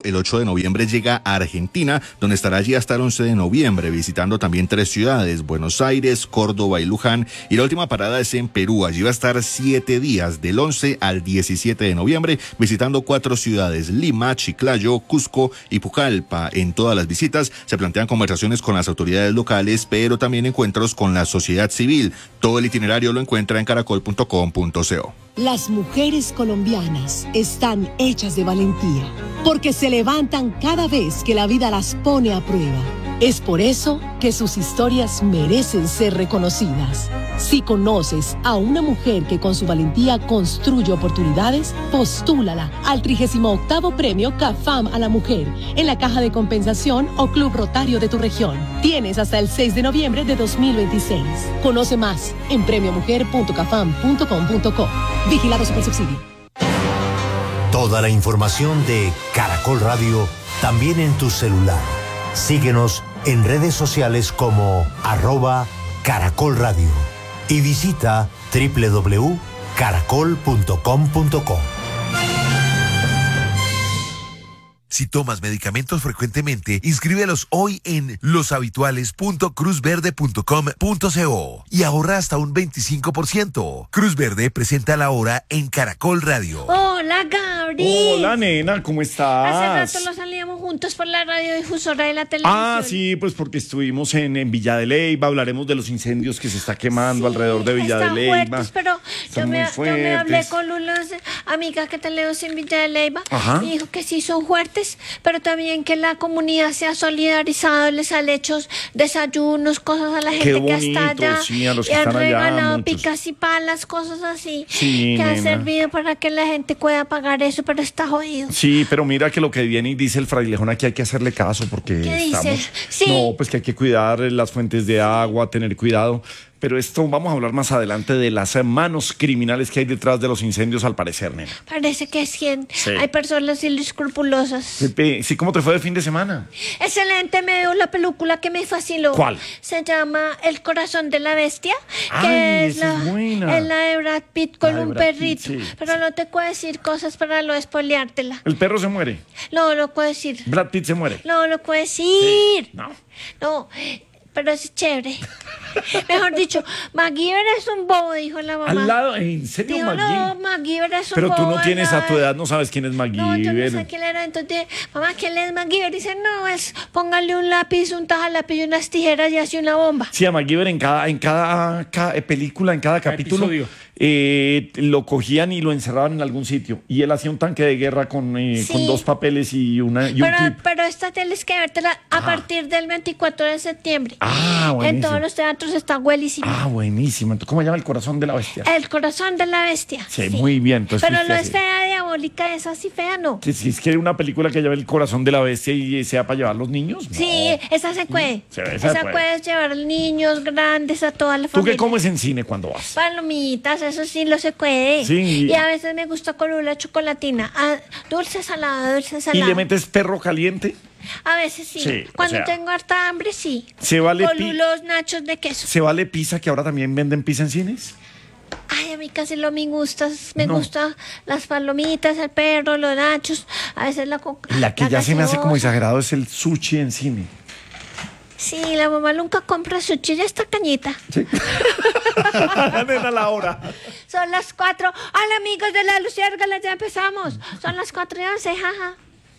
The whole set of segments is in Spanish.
el 8 de noviembre llega a Argentina, donde estará allí hasta el 11 de noviembre, visitando también 3 ciudades, Buenos Aires, Córdoba y Luján. Y la última parada es en Perú. Allí va a estar 7 días, del 11 al 17 de noviembre, visitando 4 ciudades, Lima, Chiclayo, Cusco y Pucallpa. En todas las visitas se plantean conversaciones con las autoridades locales, pero también encuentros con la sociedad civil. Todo el itinerario lo encuentra en caracol.com.co. Las mujeres colombianas están hechas de valentía, porque se levantan cada vez que la vida las pone a prueba. Es por eso que sus historias merecen ser reconocidas. Si conoces a una mujer que con su valentía construye oportunidades, postúlala al 38º Premio CAFAM a la Mujer en la Caja de Compensación o Club Rotario de tu región. Tienes hasta el 6 de noviembre de 2026. Conoce más en premiomujer.cafam.com.co. Vigilado Supersubsidio. Toda la información de Caracol Radio también en tu celular. Síguenos en redes sociales como @Caracol Radio y visita www.caracol.com.co. Si tomas medicamentos frecuentemente, inscríbelos hoy en loshabituales.cruzverde.com.co y ahorra hasta un 25%. Cruz Verde presenta la hora en Caracol Radio. Hola, Gabri. Hola, nena, ¿cómo estás? Hace rato lo salíamos juntos por la radiodifusora de la televisión. Ah, sí, pues porque estuvimos en Villa de Leyva, hablaremos de los incendios que se está quemando alrededor de Villa de Leyva. Fuertes, pero yo me hablé con unas amigas que tenemos en Villa de Leyva. Ajá. Y dijo que sí son fuertes, pero también que la comunidad se ha solidarizado, les ha hecho desayunos, cosas a la gente bonito, que está allá. sí, a los que y han están allá, regalado muchos. picas y palas, cosas así, Sí, que han nena. servido para que la gente pueda pagar eso, pero está jodido. Sí, pero mira que lo que viene y dice el frailejón aquí hay que hacerle caso porque ¿Qué dice? estamos... Sí. No, pues que hay que cuidar las fuentes de agua, tener cuidado. Pero esto vamos a hablar más adelante de las manos criminales que hay detrás de los incendios, al parecer, nena. Parece que Sí. hay personas inescrupulosas. Pepe, sí, ¿cómo te fue de fin de semana? Excelente, me dio la película que me fascinó. ¿Cuál? Se llama El corazón de la bestia, Ay, que esa es buena. es la de Brad Pitt con La de un Brad Pitt, perrito. sí. Pero no te puedo decir cosas para no espoleártela. El perro se muere. No lo puedo decir. Brad Pitt se muere. No lo puedo decir. No. No, pero es chévere. Mejor dicho, MacGyver es un bobo, dijo la mamá. Al lado, ¿en serio, Dijo, MacGyver? no, MacGyver es un Pero tú bobo. no tienes ¿verdad? a tu edad, no sabes quién es MacGyver. No, yo no sé quién era. Entonces, mamá, ¿quién es MacGyver? Dice, no, póngale un lápiz, un tajalápiz y unas tijeras y hace una bomba. Sí, a MacGyver en cada película, en cada capítulo, episodio. Lo cogían y lo encerraban en algún sitio. Y él hacía un tanque de guerra con 2 papeles y un clip. Pero esta tienes que vértela a partir del 24 de septiembre. Ah, buenísimo. En todos los teatros está buenísimo. Ah, buenísimo. Entonces, ¿cómo se llama? El corazón de la bestia. El corazón de la bestia. Sí, muy bien. Entonces, Pero fuiste no es así. fea, diabólica, es así fea, ¿no? Si es que una película que lleve el corazón de la bestia y sea para llevar los niños. Sí, No. esa se puede. Sí, esa puede. puedes llevar niños grandes, a toda la ¿Tú familia. qué comes en cine cuando vas? Palomitas, eso sí lo se puede. Sí. Y a veces me gusta con una chocolatina. Dulce salada, dulce ¿Y salada. le metes perro caliente? A veces sí. Sí, Cuando o sea, tengo harta hambre, sí. ¿Se vale Con los nachos de queso. ¿Se vale pizza, que ahora también venden pizza en cines? Ay, a mí casi lo me gusta. Me No. gustan las palomitas, el perro, los nachos. A veces la coca. La que ya se me hace como gaseosa. exagerado es el sushi en cine. Sí, la mamá nunca compra sushi, ya está cañita. Nena, la hora. Son las 4. Hola, amigos de la Luciérgala, ya empezamos. Son las 4:11, jaja.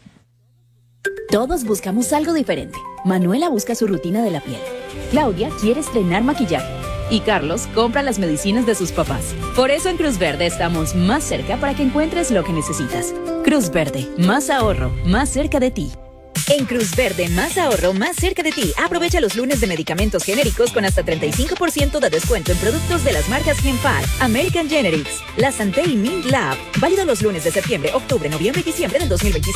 Todos buscamos algo diferente. Manuela busca su rutina de la piel. Claudia quiere estrenar maquillaje. Y Carlos compra las medicinas de sus papás. Por eso en Cruz Verde estamos más cerca para que encuentres lo que necesitas. Cruz Verde, más ahorro, más cerca de ti. En Cruz Verde, más ahorro, más cerca de ti. Aprovecha los lunes de medicamentos genéricos con hasta 35% de descuento en productos de las marcas Genpal, American Generics, La Santé y Mint Lab. Válido los lunes de septiembre, octubre, noviembre y diciembre del 2026.